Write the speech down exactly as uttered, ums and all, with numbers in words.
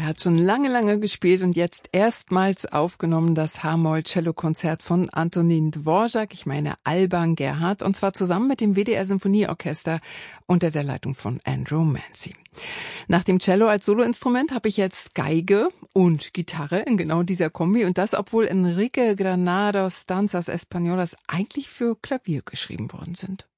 hat schon lange, lange gespielt und jetzt erstmals aufgenommen das H-Moll-Cello-Konzert von Antonin Dvorak, ich meine Alban Gerhard, und zwar zusammen mit dem W D R-Symphonieorchester unter der Leitung von Andrew Mancy. Nach dem Cello als Soloinstrument habe ich jetzt Geige und Gitarre in genau dieser Kombi und das, obwohl Enrique Granados Danzas Españolas eigentlich für Klavier geschrieben worden sind.